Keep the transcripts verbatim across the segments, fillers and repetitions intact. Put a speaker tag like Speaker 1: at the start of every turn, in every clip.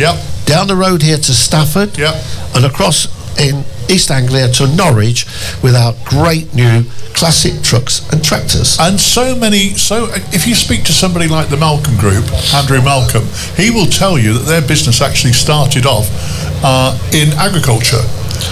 Speaker 1: Yep.
Speaker 2: Down the road here to Stafford.
Speaker 1: Yep.
Speaker 2: And across in East Anglia to Norwich with our great new classic trucks and tractors.
Speaker 1: And so many, so if you speak to somebody like the Malcolm Group, Andrew Malcolm, he will tell you that their business actually started off uh, in agriculture.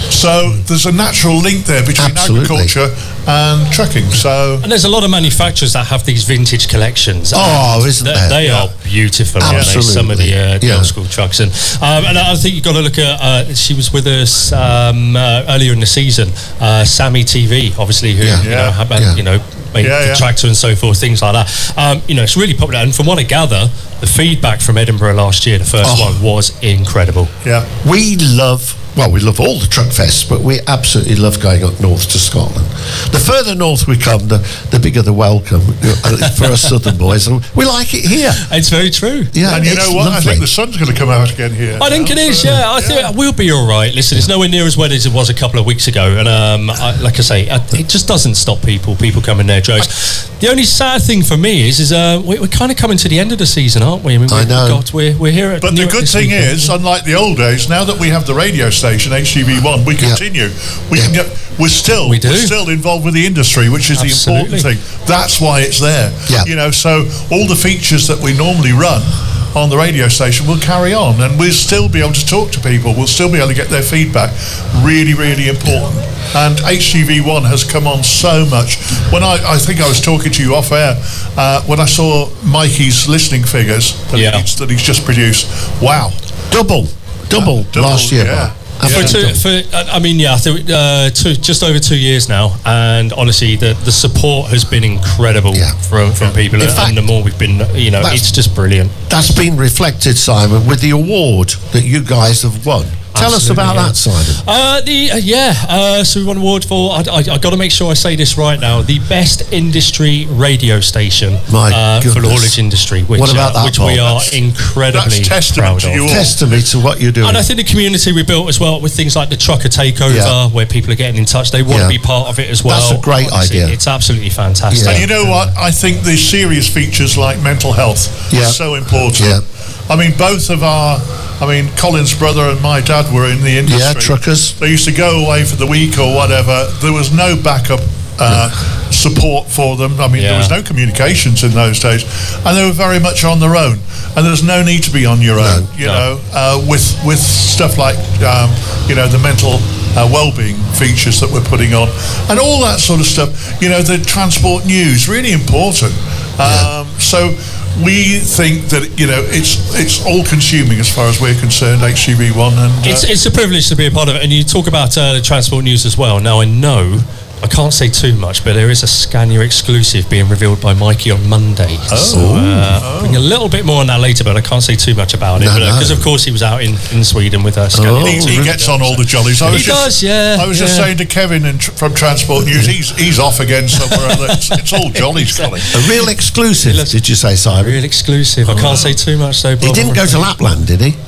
Speaker 1: So there's a natural link there between
Speaker 2: Absolutely.
Speaker 1: agriculture and trucking. So
Speaker 3: and there's a lot of manufacturers that have these vintage collections.
Speaker 2: Oh, isn't
Speaker 3: they,
Speaker 2: there?
Speaker 3: They
Speaker 2: Yeah.
Speaker 3: are beautiful, aren't they? Some of the, uh, the
Speaker 2: Yeah.
Speaker 3: old school trucks, and um, and I think you've got to look at. Uh, she was with us um, uh, earlier in the season. Uh, Sammy T V, obviously, who
Speaker 2: Yeah.
Speaker 3: you know,
Speaker 1: Yeah.
Speaker 3: have,
Speaker 2: Yeah.
Speaker 3: you know. Make
Speaker 1: Yeah,
Speaker 3: the
Speaker 1: yeah.
Speaker 3: tractor and so forth, things like that. Um, you know, it's really popular. And from what I gather, the feedback from Edinburgh last year, the first
Speaker 2: Oh.
Speaker 3: one, was incredible.
Speaker 1: yeah.
Speaker 2: We love, well, we love all the truck fests, but we absolutely love going up north to Scotland. The further north we come, the, the bigger the welcome uh, for us southern boys. And we like it here.
Speaker 3: It's very true.
Speaker 2: Yeah,
Speaker 1: And you
Speaker 2: it's
Speaker 1: know what? I
Speaker 2: lovely.
Speaker 1: think the sun's going to come out again here.
Speaker 3: I think
Speaker 1: now,
Speaker 3: it is,
Speaker 1: so,
Speaker 3: yeah. I think we'll be all right. Listen, it's nowhere near as wet as it was a couple of weeks ago. And um, I, like I say, I, it just doesn't stop people, people coming there, Joes. The only sad thing for me is, is uh, we, we're kind of coming to the end of the season, aren't we? I mean,
Speaker 2: I
Speaker 3: we've
Speaker 2: know.
Speaker 3: got, we're, we're here at
Speaker 1: But the
Speaker 3: Newark
Speaker 1: good
Speaker 3: this
Speaker 1: thing
Speaker 3: weekend.
Speaker 1: is, unlike the old days, now that we have the radio station H T V one, we
Speaker 2: Yeah.
Speaker 1: continue. We
Speaker 2: Yeah.
Speaker 1: can get. We're still.
Speaker 3: We do.
Speaker 1: We're still involved with the industry, which is
Speaker 3: Absolutely.
Speaker 1: the important thing. That's why it's there.
Speaker 2: Yeah.
Speaker 1: You know, so all the features that we normally run on the radio station will carry on, and we'll still be able to talk to people. We'll still be able to get their feedback. Really, really important. And H T V one has come on so much. When I, I think I was talking to you off air, uh, when I saw Mikey's listening figures that,
Speaker 3: Yeah.
Speaker 1: he's, that he's just produced, wow.
Speaker 2: Double, double,
Speaker 1: double,
Speaker 2: last year.
Speaker 1: yeah.
Speaker 2: Mark.
Speaker 3: For
Speaker 2: Absolutely
Speaker 3: two, for, I mean, yeah, I think, uh, two, just over two years now, and honestly, the, the support has been incredible
Speaker 2: Yeah.
Speaker 3: from, from people,
Speaker 2: In
Speaker 3: and
Speaker 2: fact,
Speaker 3: the more we've been, you know,
Speaker 2: that's-
Speaker 3: it's just brilliant.
Speaker 2: That's been reflected, Simon, with the award that you guys have won. Tell us
Speaker 3: Absolutely,
Speaker 2: about
Speaker 3: yeah.
Speaker 2: that, Simon.
Speaker 3: Uh, the uh, yeah, uh, so we won an award for. I, I, I got to make sure I say this right now. The best industry radio station
Speaker 2: My
Speaker 3: uh, for the
Speaker 2: goodness.
Speaker 3: haulage industry. Which,
Speaker 2: What about
Speaker 3: uh,
Speaker 2: that,
Speaker 3: which
Speaker 2: Bob?
Speaker 3: we are
Speaker 2: That's-
Speaker 3: incredibly
Speaker 1: that's testament
Speaker 3: proud
Speaker 1: to
Speaker 3: of.
Speaker 1: you all.
Speaker 2: Testimony to what you're doing.
Speaker 3: And I think the community we built as well, with things like the trucker takeover,
Speaker 2: Yeah.
Speaker 3: where people are getting in touch, they want
Speaker 2: Yeah.
Speaker 3: to be part of it as well.
Speaker 2: That's a great
Speaker 3: Honestly,
Speaker 2: idea.
Speaker 3: It's absolutely fantastic.
Speaker 2: Yeah.
Speaker 1: And you know what? I think the serious features like mental health
Speaker 2: Yeah.
Speaker 1: are so important.
Speaker 2: Yeah.
Speaker 1: I mean, both of our, I mean, Colin's brother and my dad were in the industry.
Speaker 2: Yeah, truckers.
Speaker 1: They used to go away for the week or whatever. There was no backup uh, support for them. I mean,
Speaker 3: Yeah.
Speaker 1: there was no communications in those days. And they were very much on their own. And there's no need to be on your own, you
Speaker 3: No.
Speaker 1: know, uh, with, with stuff like, um, you know, the mental uh, well-being features that we're putting on. And all that sort of stuff. You know, the transport news, really important. Um, so we think that, you know, it's it's all consuming as far as we're concerned, H T V one. And uh,
Speaker 3: It's, it's a privilege to be a part of it. And you talk about uh, the transport news as well. Now, I know, I can't say too much, but there is a Scania exclusive being revealed by Mikey on Monday.
Speaker 1: Oh.
Speaker 3: So, uh,
Speaker 1: Oh.
Speaker 3: bring a little bit more on that later, but I can't say too much about it.
Speaker 2: No,
Speaker 3: Because,
Speaker 2: no.
Speaker 3: of course, he was out in, in Sweden with uh, Scania.
Speaker 2: Oh,
Speaker 1: he, he gets on all the jollies. I was
Speaker 3: He
Speaker 1: just,
Speaker 3: does, yeah,
Speaker 1: I was just
Speaker 3: yeah.
Speaker 1: saying to Kevin in, tr- from Transport News, he's he's off again somewhere. It's, it's all jollies, Colin.
Speaker 2: A real exclusive,
Speaker 3: Look-
Speaker 2: did you say, Simon?
Speaker 3: Real exclusive. I can't say too much, though.
Speaker 2: He
Speaker 3: Bob.
Speaker 2: didn't go to Lapland, did he?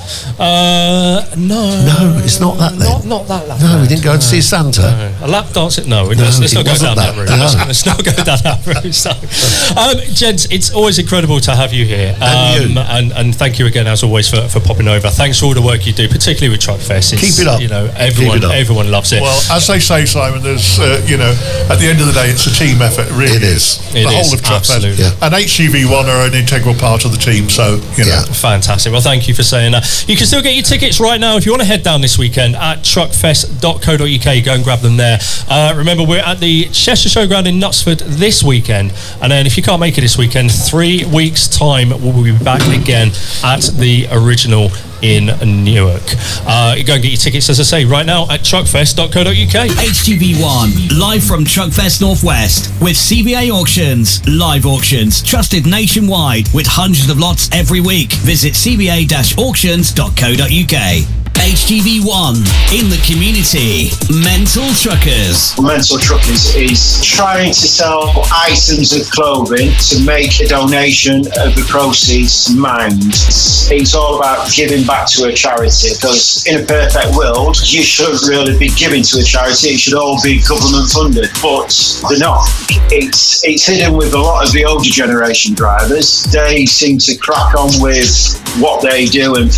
Speaker 3: Uh, no.
Speaker 2: No, it's not that then.
Speaker 3: Not, not that lap
Speaker 2: No, he
Speaker 3: dance,
Speaker 2: didn't go and see Santa.
Speaker 3: No. A lap dance? No, let's, let's
Speaker 2: it
Speaker 3: not go
Speaker 2: wasn't
Speaker 3: down that,
Speaker 2: that,
Speaker 3: route.
Speaker 2: no.
Speaker 3: Let's, let's not go down that route. So, um, gents, it's always incredible to have you here. Um,
Speaker 2: And you.
Speaker 3: and, and thank you again, as always, for, for popping over. Thanks for all the work you do, particularly with Truckfest. It's,
Speaker 2: Keep it up.
Speaker 3: You know, everyone,
Speaker 2: Keep it up.
Speaker 3: everyone loves it.
Speaker 1: Well, as they say, Simon, there's, uh, you know, at the end of the day, it's a team effort. It really
Speaker 2: It is.
Speaker 3: It
Speaker 1: the
Speaker 3: is,
Speaker 1: whole of Truckfest.
Speaker 3: absolutely.
Speaker 2: Yeah.
Speaker 1: And H T V one are an integral part of the team, so, you know.
Speaker 2: Yeah.
Speaker 3: Fantastic. Well, thank you for saying that. You can still get your tickets right now if you want to head down this weekend at truckfest dot co dot uk. Go and grab them there. Uh, remember, we're at the Cheshire Showground in Knutsford this weekend. And then if you can't make it this weekend, three weeks' time, we'll be back again at the original in Newark. Uh, go and get your tickets, as I say, right now at truckfest dot co dot uk.
Speaker 4: H T V one, live from Truckfest Northwest with C V A Auctions. Live auctions, trusted nationwide with hundreds of lots every week. Visit c v a dash auctions dot co dot uk. H T V one, in the community. Mental Truckers.
Speaker 5: Mental Truckers is trying to sell items of clothing to make a donation of the proceeds to Mind. It's all about giving back to a charity, because in a perfect world, you shouldn't really be giving to a charity. It should all be government funded, but they're not. It's, it's hidden with a lot of the older generation drivers. They seem to crack on with what they do and